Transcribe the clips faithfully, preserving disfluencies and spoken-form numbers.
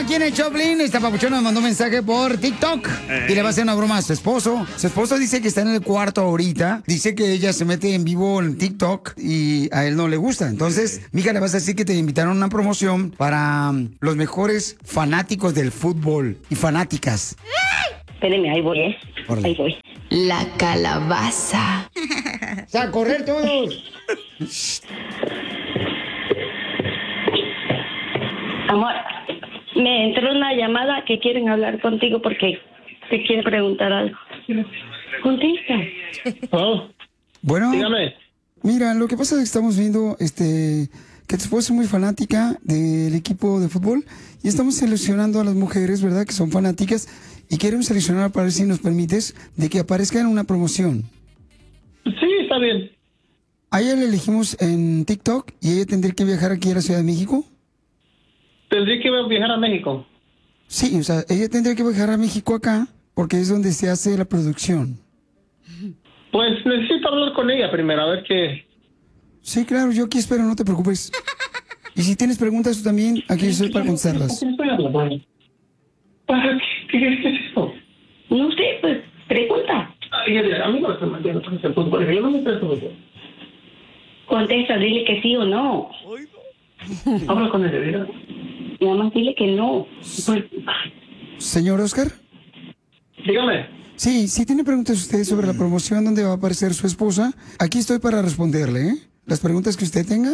aquí en el Choplin, esta papuchona me mandó un mensaje por TikTok y le va a hacer una broma a su esposo. Su esposo dice que está en el cuarto ahorita. Dice que ella se mete en vivo en TikTok y a él no le gusta. Entonces, mija, le vas a decir que te invitaron a una promoción para um, los mejores fanáticos del fútbol y fanáticas. Espérenme, ahí voy, ¿eh? Órale. Ahí voy. La calabaza. O sea, a correr todos. Amor, me entró una llamada que quieren hablar contigo porque te quieren preguntar algo. Contesta. Oh, Bueno, dígame. mira, lo que pasa es que estamos viendo este que tu esposa es muy fanática del equipo de fútbol y estamos seleccionando a las mujeres, ¿verdad? Que son fanáticas y queremos seleccionar para ver si nos permites de que aparezca en una promoción. Sí, está bien. A ella le elegimos en TikTok y ella tendría que viajar aquí a la Ciudad de México. Tendría que viajar a México. Sí, o sea, ella tendría que viajar a México acá porque es donde se hace la producción. Pues necesito hablar con ella primero, a ver qué... Sí, claro, yo aquí espero, no te preocupes. Y si tienes preguntas tú también, aquí estoy para contestarlas. ¿Para qué? ¿Qué, qué es eso? No sé, pues, pregunta. Ay, a mí no me está metiendo el fútbol, yo no me interesa el fútbol. Contesta, dile que sí o no. Habla con ella, ¿verdad? Nada más dile que no. Pues, Señor Oscar. Dígame. Sí, si tiene preguntas usted sobre la promoción donde va a aparecer su esposa, aquí estoy para responderle, ¿eh? Las preguntas que usted tenga.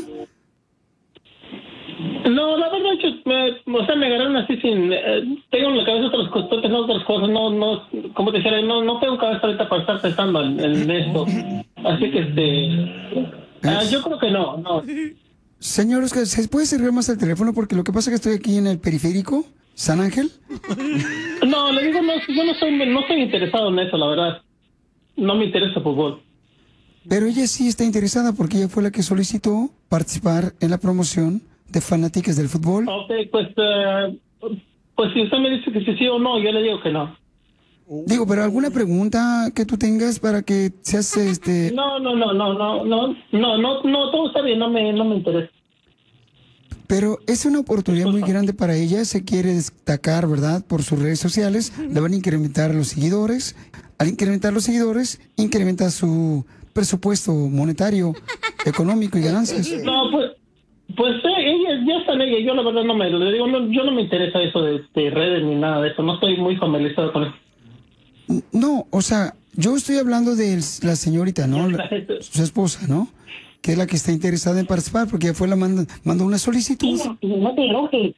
No, la verdad que me, o sea, me agarraron así sin... Eh, tengo en la cabeza otras cosas, estoy pensando otras cosas, no, no, como te decía, no, no tengo cabeza ahorita para estar pensando en, en esto. Así que, este... ah, yo creo que no, no. Señor Oscar, ¿se puede servir más al teléfono? Porque lo que pasa es que estoy aquí en el periférico, San Ángel. No, le digo, no, yo no estoy, no estoy interesado en eso, la verdad. No me interesa el fútbol. Pero ella sí está interesada porque ella fue la que solicitó participar en la promoción de fanáticas del fútbol. Ok, pues, eh, pues si usted me dice que sí, sí o no, yo le digo que no. Digo, pero alguna pregunta que tú tengas para que seas este... No, no, no, no, no, no, no, no, no, todo está bien, no me, no me interesa. Pero es una oportunidad muy grande para ella, se quiere destacar, ¿verdad? Por sus redes sociales, le van a incrementar los seguidores. Al incrementar los seguidores, incrementa su presupuesto monetario, económico y ganancias. No, pues, pues eh, ella, ya está en ella, yo la verdad no me, le digo, no, yo no me interesa eso de, de redes ni nada de eso, no estoy muy familiarizado con eso. No, o sea, yo estoy hablando de la señorita, ¿no? La- su esposa, ¿no? Que es la que está interesada en participar porque ella fue la manda, mandó una solicitud. Mira, no te enojes.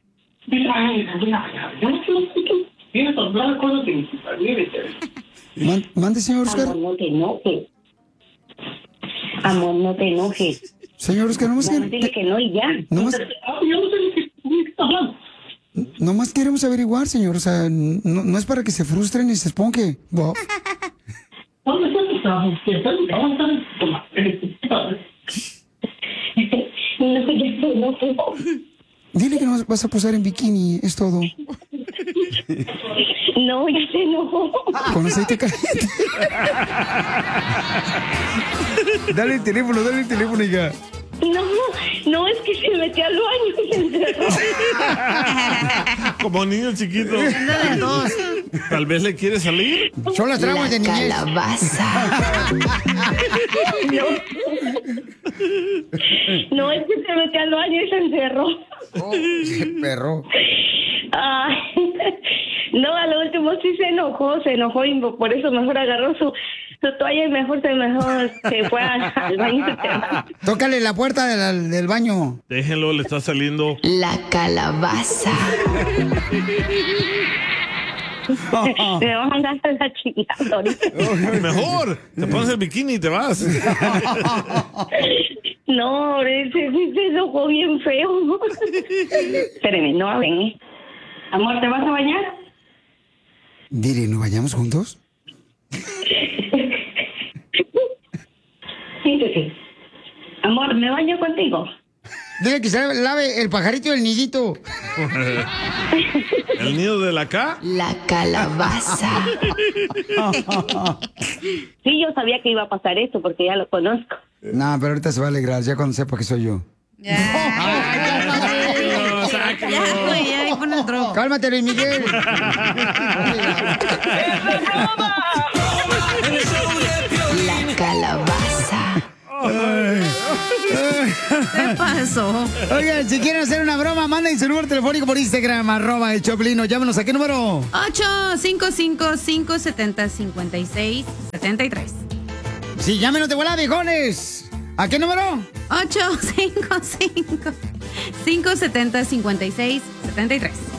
Man- mande, señor Oscar. Amor, no te enojes. Amor, no te enojes. Señor Oscar, nomás, Nada más que- dile que no y ya. nomás, Yo no sé de qué está hablando. nomás queremos averiguar, señor. O sea, no, no es para que se frustren y se esponje. Bob. ¿Dónde está tu trabajo? ¿Qué está tu trabajo? Toma. No, ya se enojó. Dile que no vas a posar en bikini, es todo. No, ya se enojó. Con aceite caliente. Dale el teléfono, dale el teléfono, hija. No, no, es que se metió al baño y se encerró. Como niño chiquito. Tal vez le quiere salir. Son las traumas de niñez. Calabaza. No, es que se metió al baño y se encerró. Oh, perro. Ay, no, a lo último sí se enojó, se enojó y por eso mejor agarró su, su toalla y mejor se mejor se fue al, al baño. Tócale la puerta de la- del baño. Déjenlo, le está saliendo. La calabaza. Me vas a andar a la chingada ahorita. Mejor, te pones el bikini y te vas. No, ese sí se enojó bien feo. Espérame, no hablen, ¿eh? Amor, ¿te vas a bañar? Dile, ¿nos vayamos juntos? Siéntese. Amor, ¿me baño contigo? Dile que se lave el pajarito del nidito. El nido de la K. La calabaza. Sí, yo sabía que iba a pasar esto porque ya lo conozco. No, pero ahorita se va a alegrar ya cuando sepa que soy yo. Ya, ya, ya, sáquenlo. ya, güey, ya, pon No, cálmate, Luis Miguel. La calabaza. ¿Qué pasó? Oigan, si quieren hacer una broma, manden su número telefónico por Instagram, arroba el Choplin, o llámenos. ¿A qué número? ocho cinco cinco, cinco siete cero, cinco seis siete tres. Sí, llámenos de volada, viejones. ¿A qué número? ocho cinco cinco, cinco siete cero, cinco seis siete tres.